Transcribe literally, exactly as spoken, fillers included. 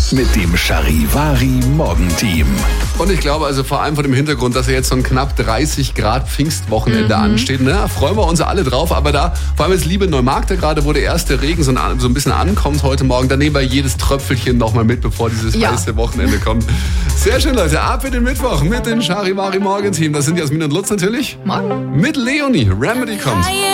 mit dem Charivari Morgenteam. Und ich glaube also vor allem vor dem Hintergrund, dass ja jetzt so ein knapp dreißig Grad Pfingstwochenende mhm. ansteht, ne, freuen wir uns alle drauf. Aber da, vor allem jetzt liebe Neumarkter gerade, wo der erste Regen so ein, so ein bisschen ankommt heute Morgen, da nehmen wir jedes Tröpfelchen nochmal mit, bevor dieses ja. heiße Wochenende kommt. Sehr schön, Leute. Ab in den Mittwoch mit dem Charivari Morgenteam. Das sind Jasmin und Lutz natürlich. Morgen. Mit Leonie. Remedy kommt.